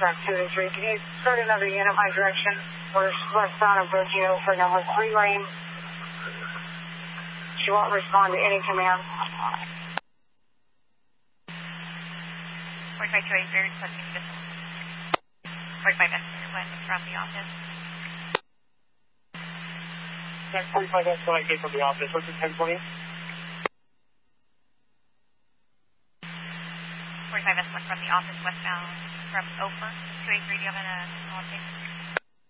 track 283. Can you start another unit my direction? We're westbound of Virgil for number 3 lane. She won't respond to any command. 45-280, requesting distance. 45 when from the office. Next 45 S when I came from the office. What's the 1020? 45 S1 from the office westbound from Ophir. 283, do you have a call update?